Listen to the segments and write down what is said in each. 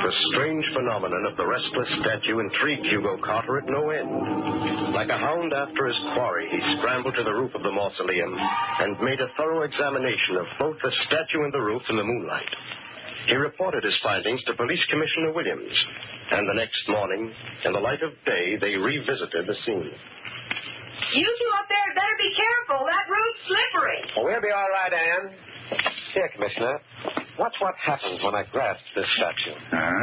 The strange phenomenon of the restless statue intrigued Hugo Carter at no end. Like a hound after his quarry, he scrambled to the roof of the mausoleum and made a thorough examination of both the statue and the roof in the moonlight. He reported his findings to Police Commissioner Williams, and the next morning, in the light of day, they revisited the scene. You two up there better be careful. That roof's slippery. Oh, we'll be all right, Anne. Here, Commissioner. Watch what happens when I grasp this statue.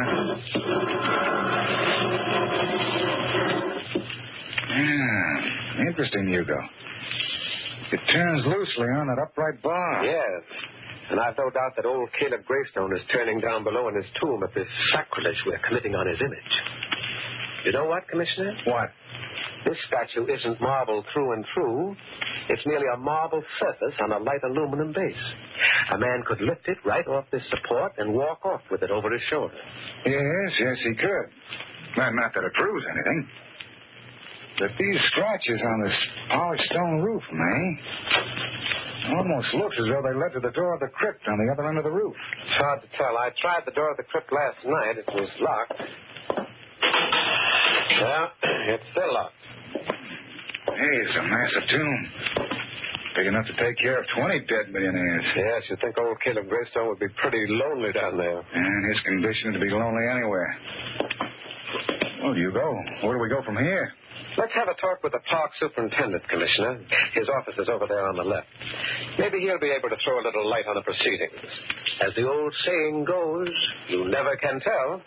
Interesting, Hugo. It turns loosely on that upright bar. Yes. And I've no doubt that old Caleb Greystone is turning down below in his tomb at this sacrilege we're committing on his image. You know what, Commissioner? What? This statue isn't marble through and through. It's merely a marble surface on a light aluminum base. A man could lift it right off this support and walk off with it over his shoulder. Yes, he could. Well, not that it proves anything. But these scratches on this polished stone roof, almost looks as though they led to the door of the crypt on the other end of the roof. It's hard to tell. I tried the door of the crypt last night. It was locked. Well, it's still locked. Hey, it's a massive tomb. Big enough to take care of 20 dead millionaires. Yes, you'd think old Caleb Greystone would be pretty lonely down there. And his condition to be lonely anywhere. Well, Hugo, where do we go from here? Let's have a talk with the park superintendent, Commissioner. His office is over there on the left. Maybe he'll be able to throw a little light on the proceedings. As the old saying goes, you never can tell.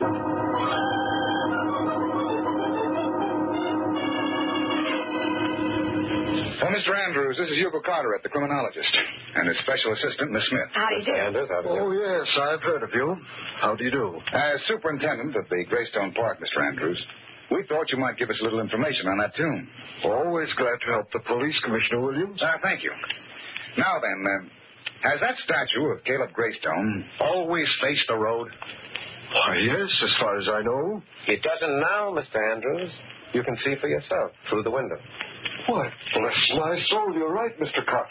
Well, Mr. Andrews, this is Hugo Carter, the criminologist, and his special assistant, Miss Smith. How do you do? Andrews, how do you do? Oh, yes, I've heard of you. How do you do? As superintendent of the Greystone Park, Mr. Andrews, we thought you might give us a little information on that tomb. Always glad to help the police, Commissioner Williams. Thank you. Now then, has that statue of Caleb Greystone always faced the road? Why, yes, as far as I know. It doesn't now, Mr. Andrews. You can see for yourself through the window. Why, bless my soul, you're right, Mr. Carter.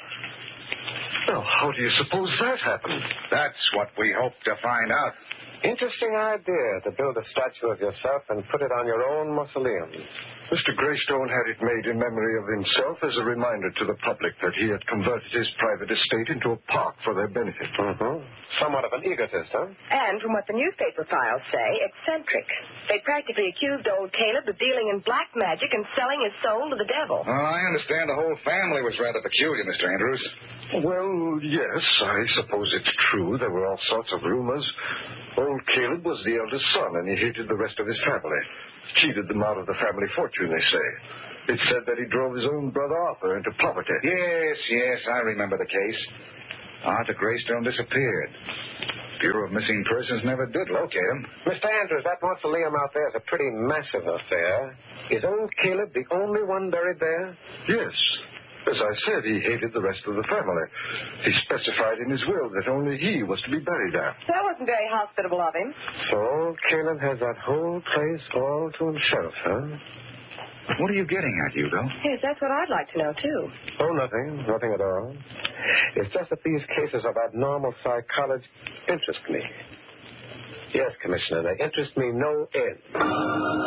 Now, how do you suppose that happened? That's what we hope to find out. Interesting idea to build a statue of yourself and put it on your own mausoleum. Mr. Greystone had it made in memory of himself as a reminder to the public that he had converted his private estate into a park for their benefit. Somewhat of an egotist, huh? And from what the newspaper files say, eccentric. They practically accused old Caleb of dealing in black magic and selling his soul to the devil. Oh, I understand the whole family was rather peculiar, Mr. Andrews. Well, yes, I suppose it's true. There were all sorts of rumors. Old Caleb was the eldest son, and he hated the rest of his family. Cheated them out of the family fortune, they say. It's said that he drove his own brother Arthur into poverty. Yes, I remember the case. Arthur Greystone disappeared. Bureau of Missing Persons never did locate him. Mr. Andrews, that mausoleum out there is a pretty massive affair. Is old Caleb the only one buried there? Yes. As I said, he hated the rest of the family. He specified in his will that only he was to be buried there. That wasn't very hospitable of him. So old Caleb has that whole place all to himself, huh? What are you getting at, Hugo? Yes, that's what I'd like to know, too. Oh, nothing at all. It's just that these cases of abnormal psychology interest me. Yes, Commissioner, they interest me no end.